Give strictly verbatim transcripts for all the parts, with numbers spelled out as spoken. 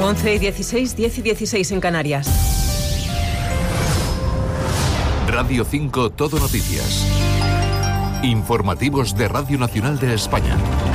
once y dieciséis, diez y dieciséis en Canarias. Radio cinco Todo Noticias. Informativos de Radio Nacional de España.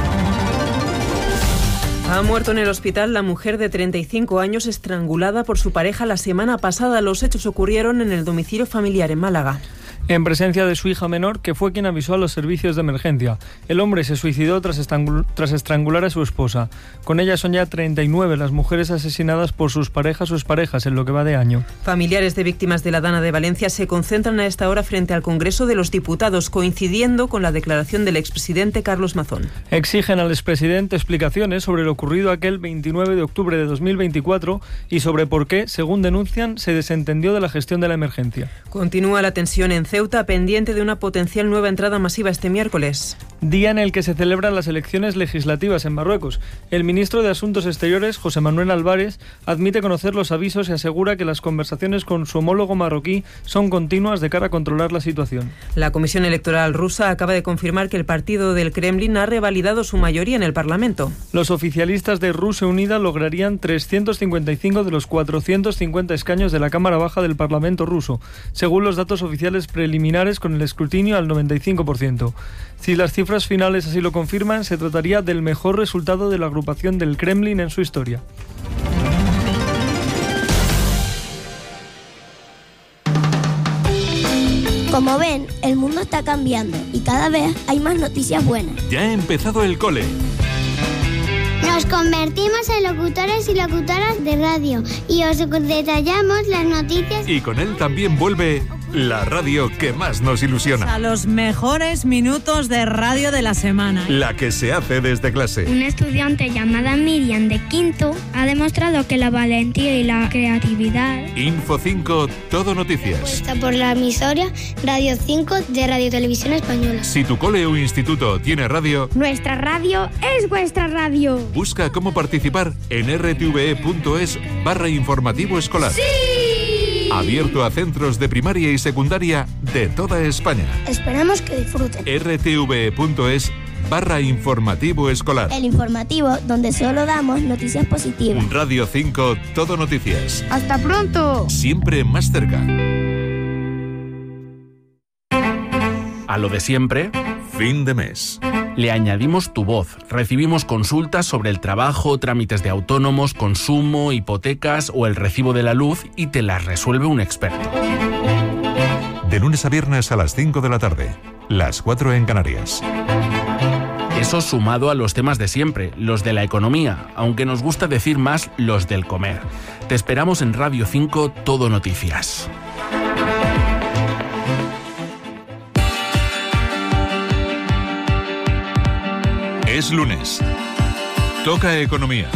Ha muerto en el hospital la mujer de treinta y cinco años estrangulada por su pareja la semana pasada. Los hechos ocurrieron en el domicilio familiar en Málaga. En presencia de su hija menor, que fue quien avisó a los servicios de emergencia. El hombre se suicidó tras, estrangul- tras estrangular a su esposa. Con ella son ya treinta y nueve las mujeres asesinadas por sus parejas o exparejas en lo que va de año. Familiares de víctimas de la Dana de Valencia se concentran a esta hora frente al Congreso de los Diputados, coincidiendo con la declaración del expresidente Carlos Mazón. Exigen al expresidente explicaciones sobre lo ocurrido aquel veintinueve de octubre de dos mil veinticuatro y sobre por qué, según denuncian, se desentendió de la gestión de la emergencia. Continúa la tensión en Ceuta, pendiente de una potencial nueva entrada masiva este miércoles. Día en el que se celebran las elecciones legislativas en Marruecos. El ministro de Asuntos Exteriores, José Manuel Álvarez, admite conocer los avisos y asegura que las conversaciones con su homólogo marroquí son continuas de cara a controlar la situación. La Comisión Electoral rusa acaba de confirmar que el partido del Kremlin ha revalidado su mayoría en el Parlamento. Los oficialistas de Rusia Unida lograrían trescientos cincuenta y cinco de los cuatrocientos cincuenta escaños de la Cámara Baja del Parlamento ruso, según los datos oficiales preliminares, con el escrutinio al noventa y cinco por ciento. Si las cifras finales así lo confirman, se trataría del mejor resultado de la agrupación del Kremlin en su historia. Como ven, el mundo está cambiando y cada vez hay más noticias buenas. Ya ha empezado el cole. Nos convertimos en locutores y locutoras de radio y os detallamos las noticias. Y con él también vuelve la radio que más nos ilusiona. A los mejores minutos de radio de la semana. La que se hace desde clase. Una estudiante llamada Miriam de quinto ha demostrado que la valentía y la creatividad. Info cinco Todo Noticias. Está por la emisora Radio cinco de Radio Televisión Española. Si tu cole o instituto tiene radio, Nuestra radio es vuestra radio. busca cómo participar en rtve.es barra informativo escolar. ¡Sí! Abierto a centros de primaria y secundaria de toda España. Esperamos que disfruten. rtve.es barra informativo escolar. El informativo donde solo damos noticias positivas. Radio cinco Todo Noticias. ¡Hasta pronto! Siempre más cerca. A lo de siempre, Fin de mes. le añadimos tu voz. Recibimos consultas sobre el trabajo, trámites de autónomos, consumo, hipotecas o el recibo de la luz y te las resuelve un experto. De lunes a viernes a las cinco de la tarde. Las cuatro en Canarias. Eso sumado a los temas de siempre, los de la economía, aunque nos gusta decir más los del comer. Te esperamos en Radio cinco Todo Noticias. Es lunes. Toca economía.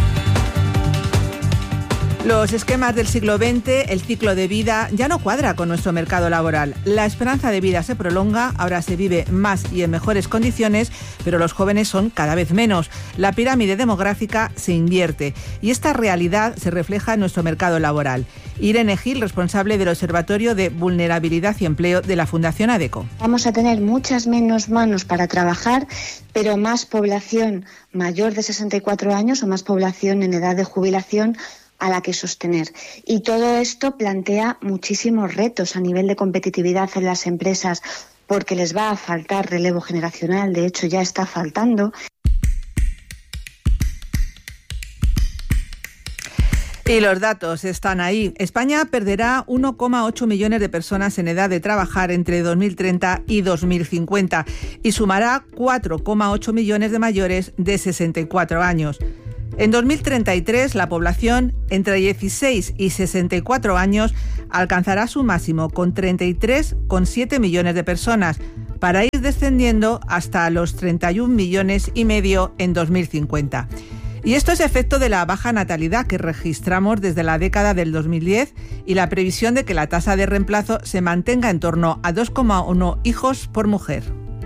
Los esquemas del siglo veinte, el ciclo de vida, ya no cuadra con nuestro mercado laboral. La esperanza de vida se prolonga, ahora se vive más y en mejores condiciones, pero los jóvenes son cada vez menos. La pirámide demográfica se invierte y esta realidad se refleja en nuestro mercado laboral. Irene Gil, responsable del Observatorio de Vulnerabilidad y Empleo de la Fundación ADECO. Vamos a tener muchas menos manos para trabajar, pero más población mayor de sesenta y cuatro años o más población en edad de jubilación a la que sostener. Y todo esto plantea muchísimos retos a nivel de competitividad en las empresas, porque les va a faltar relevo generacional, de hecho ya está faltando. Y los datos están ahí. España perderá uno coma ocho millones de personas en edad de trabajar entre dos mil treinta y dos mil cincuenta y sumará cuatro coma ocho millones de mayores de sesenta y cuatro años. En dos mil treinta y tres, la población entre dieciséis y sesenta y cuatro años alcanzará su máximo con treinta y tres coma siete millones de personas, para ir descendiendo hasta los treinta y un millones y medio en dos mil cincuenta. Y esto es efecto de la baja natalidad que registramos desde la década del dos mil diez y la previsión de que la tasa de reemplazo se mantenga en torno a dos coma uno hijos por mujer.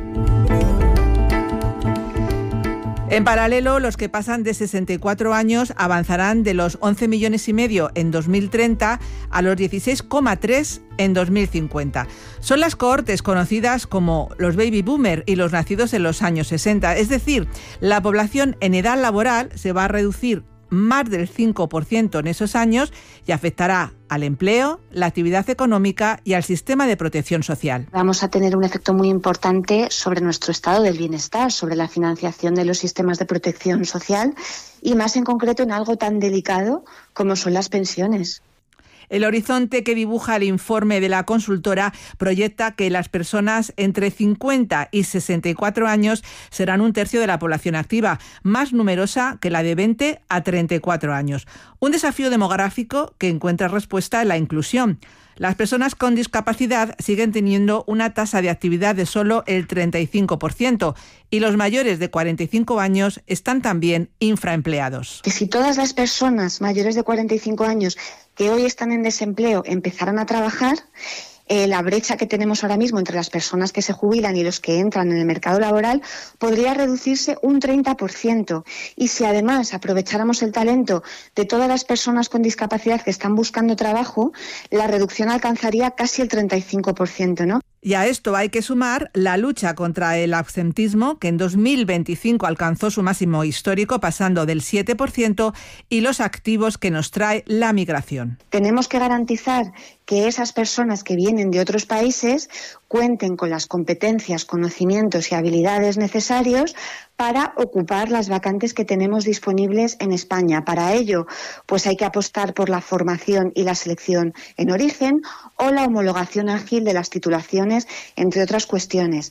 En paralelo, los que pasan de sesenta y cuatro años avanzarán de los once millones y medio en dos mil treinta a los dieciséis coma tres en dos mil cincuenta. Son las cohortes conocidas como los baby boomer y los nacidos en los años sesenta. Es decir, la población en edad laboral se va a reducir más del cinco por ciento en esos años y afectará al empleo, la actividad económica y al sistema de protección social. Vamos a tener un efecto muy importante sobre nuestro estado del bienestar, sobre la financiación de los sistemas de protección social y más en concreto en algo tan delicado como son las pensiones. El horizonte que dibuja el informe de la consultora proyecta que las personas entre cincuenta y sesenta y cuatro años serán un tercio de la población activa, más numerosa que la de veinte a treinta y cuatro años. Un desafío demográfico que encuentra respuesta en la inclusión. Las personas con discapacidad siguen teniendo una tasa de actividad de solo el treinta y cinco por ciento y los mayores de cuarenta y cinco años están también infraempleados. Que si todas las personas mayores de cuarenta y cinco años que hoy están en desempleo empezaran a trabajar, eh, la brecha que tenemos ahora mismo entre las personas que se jubilan y los que entran en el mercado laboral podría reducirse un treinta por ciento. Y si además aprovecháramos el talento de todas las personas con discapacidad que están buscando trabajo, la reducción alcanzaría casi el treinta y cinco por ciento, ¿no? Y a esto hay que sumar la lucha contra el absentismo, que en dos mil veinticinco alcanzó su máximo histórico, pasando del siete por ciento, y los activos que nos trae la migración. Tenemos que garantizar que esas personas que vienen de otros países cuenten con las competencias, conocimientos y habilidades necesarios para ocupar las vacantes que tenemos disponibles en España. Para ello, pues hay que apostar por la formación y la selección en origen o la homologación ágil de las titulaciones, entre otras cuestiones.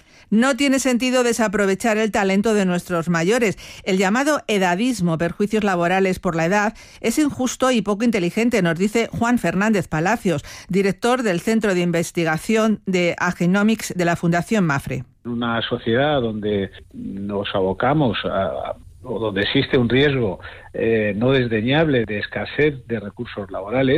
No tiene sentido desaprovechar el talento de nuestros mayores. El llamado edadismo, perjuicios laborales por la edad, es injusto y poco inteligente, nos dice Juan Fernández Palacios, director del Centro de Investigación de Agenomics de la Fundación Mafre. Una sociedad donde nos abocamos a, o donde existe un riesgo eh, no desdeñable de escasez de recursos laborales,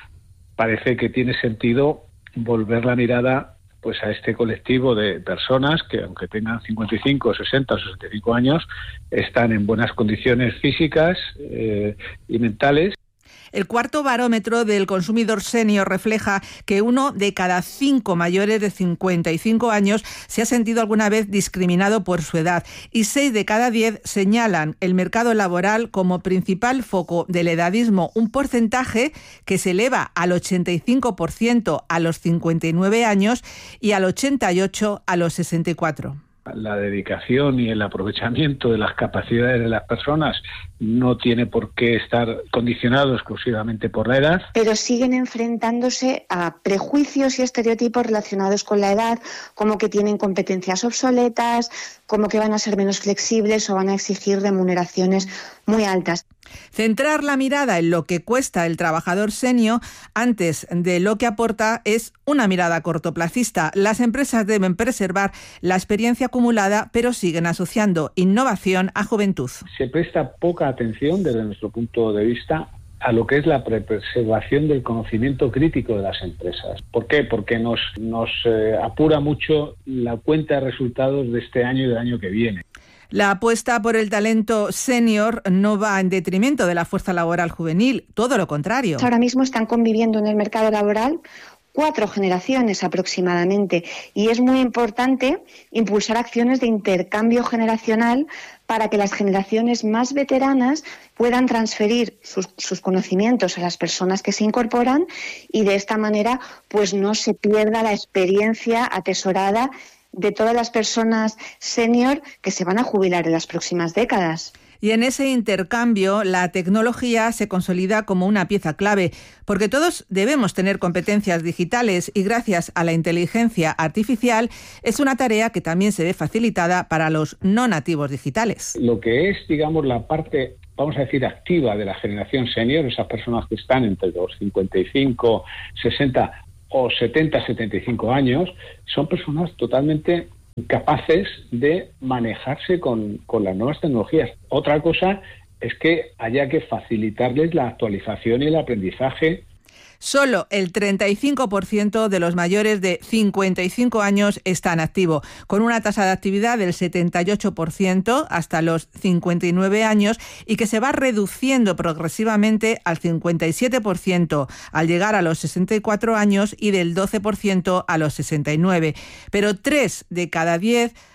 parece que tiene sentido volver la mirada pues a este colectivo de personas que, aunque tengan cincuenta y cinco, sesenta o sesenta y cinco años, están en buenas condiciones físicas eh, y mentales. El cuarto barómetro del consumidor senior refleja que uno de cada cinco mayores de cincuenta y cinco años se ha sentido alguna vez discriminado por su edad y seis de cada diez señalan el mercado laboral como principal foco del edadismo, un porcentaje que se eleva al ochenta y cinco por ciento a los cincuenta y nueve años y al ochenta y ocho por ciento a los sesenta y cuatro. La dedicación y el aprovechamiento de las capacidades de las personas no tiene por qué estar condicionado exclusivamente por la edad. Pero siguen enfrentándose a prejuicios y estereotipos relacionados con la edad, como que tienen competencias obsoletas, como que van a ser menos flexibles o van a exigir remuneraciones muy altas. Centrar la mirada en lo que cuesta el trabajador senior antes de lo que aporta es una mirada cortoplacista. Las empresas deben preservar la experiencia acumulada, pero siguen asociando innovación a juventud. Se presta poca atención desde nuestro punto de vista a lo que es la preservación del conocimiento crítico de las empresas. ¿Por qué? Porque nos, nos eh, apura mucho la cuenta de resultados de este año y del año que viene. La apuesta por el talento senior no va en detrimento de la fuerza laboral juvenil, todo lo contrario. Ahora mismo están conviviendo en el mercado laboral cuatro generaciones aproximadamente y es muy importante impulsar acciones de intercambio generacional para que las generaciones más veteranas puedan transferir sus, sus conocimientos a las personas que se incorporan y de esta manera pues no se pierda la experiencia atesorada de todas las personas senior que se van a jubilar en las próximas décadas. Y en ese intercambio, la tecnología se consolida como una pieza clave, porque todos debemos tener competencias digitales y gracias a la inteligencia artificial es una tarea que también se ve facilitada para los no nativos digitales. Lo que es, digamos, la parte, vamos a decir, activa de la generación senior, esas personas que están entre los cincuenta y cinco, sesenta o setenta, setenta y cinco años, son personas totalmente capaces de manejarse con, con las nuevas tecnologías. Otra cosa es que haya que facilitarles la actualización y el aprendizaje. Solo el treinta y cinco por ciento de los mayores de cincuenta y cinco años están activos, con una tasa de actividad del setenta y ocho por ciento hasta los cincuenta y nueve años y que se va reduciendo progresivamente al cincuenta y siete por ciento al llegar a los sesenta y cuatro años y del doce por ciento a los sesenta y nueve. Pero tres de cada diez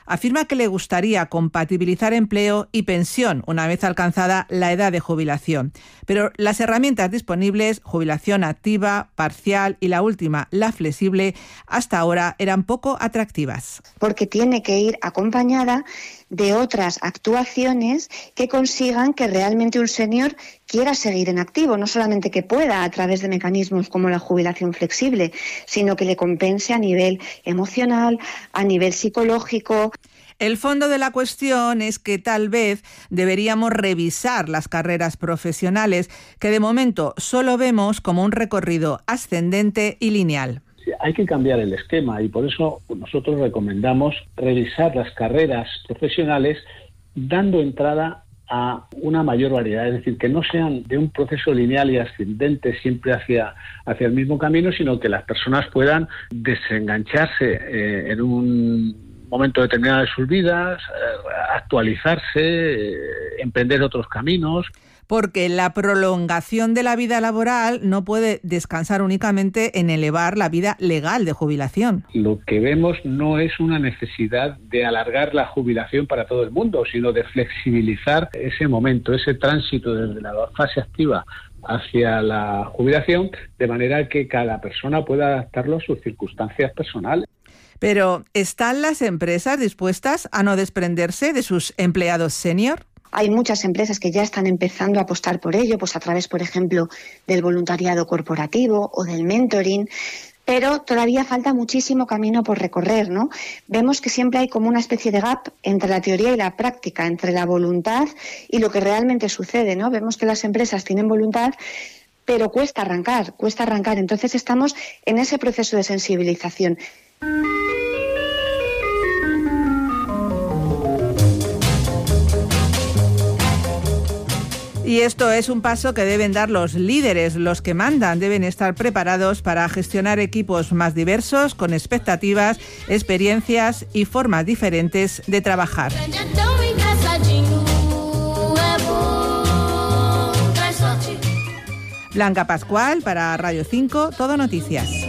afirma que le gustaría compatibilizar empleo y pensión una vez alcanzada la edad de jubilación. Pero las herramientas disponibles, jubilación activa, parcial y la última, la flexible, hasta ahora eran poco atractivas. Porque tiene que ir acompañada de otras actuaciones que consigan que realmente un senior quiera seguir en activo, no solamente que pueda a través de mecanismos como la jubilación flexible, sino que le compense a nivel emocional, a nivel psicológico. El fondo de la cuestión es que tal vez deberíamos revisar las carreras profesionales, que de momento solo vemos como un recorrido ascendente y lineal. Hay que cambiar el esquema y por eso nosotros recomendamos revisar las carreras profesionales dando entrada a una mayor variedad, es decir, que no sean de un proceso lineal y ascendente siempre hacia, hacia el mismo camino, sino que las personas puedan desengancharse eh, en un momento determinado de sus vidas, eh, actualizarse, eh, emprender otros caminos. Porque la prolongación de la vida laboral no puede descansar únicamente en elevar la vida legal de jubilación. Lo que vemos no es una necesidad de alargar la jubilación para todo el mundo, sino de flexibilizar ese momento, ese tránsito desde la fase activa hacia la jubilación, de manera que cada persona pueda adaptarlo a sus circunstancias personales. Pero, ¿están las empresas dispuestas a no desprenderse de sus empleados senior? Hay muchas empresas que ya están empezando a apostar por ello, pues a través, por ejemplo, del voluntariado corporativo o del mentoring, pero todavía falta muchísimo camino por recorrer, ¿no? Vemos que siempre hay como una especie de gap entre la teoría y la práctica, entre la voluntad y lo que realmente sucede, ¿no? Vemos que las empresas tienen voluntad, pero cuesta arrancar, cuesta arrancar. Entonces estamos en ese proceso de sensibilización. Y esto es un paso que deben dar los líderes, los que mandan, deben estar preparados para gestionar equipos más diversos, con expectativas, experiencias y formas diferentes de trabajar. Blanca Pascual para Radio cinco, Todo Noticias.